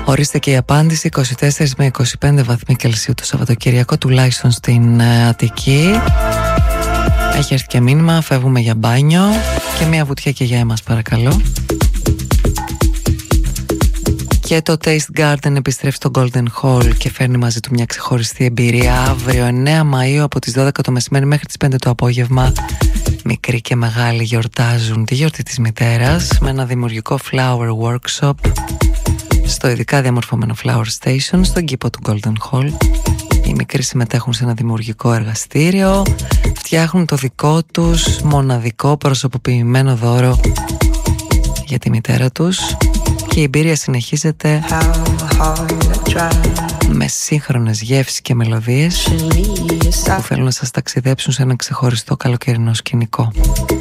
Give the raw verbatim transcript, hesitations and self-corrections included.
Ορίστε και η απάντηση. είκοσι τέσσερα με είκοσι πέντε βαθμοί Κελσίου το Σαββατοκυριακό, τουλάχιστον στην Αττική. Έχει έρθει και μήνυμα, φεύγουμε για μπάνιο. Και μια βουτιά και για εμάς παρακαλώ. Και το Taste Garden επιστρέφει στο Golden Hall και φέρνει μαζί του μια ξεχωριστή εμπειρία. Αύριο εννέα Μαΐου από τις δώδεκα το μεσημέρι μέχρι τις πέντε το απόγευμα, μικροί και μεγάλοι γιορτάζουν τη γιορτή της μητέρας με ένα δημιουργικό flower workshop στο ειδικά διαμορφωμένο Flower Station στον κήπο του Golden Hall. Οι μικροί συμμετέχουν σε ένα δημιουργικό εργαστήριο, φτιάχνουν το δικό τους μοναδικό προσωποποιημένο δώρο για τη μητέρα τους και η εμπειρία συνεχίζεται με σύγχρονες γεύσεις και μελωδίες που θέλουν να σας ταξιδέψουν σε ένα ξεχωριστό καλοκαιρινό σκηνικό.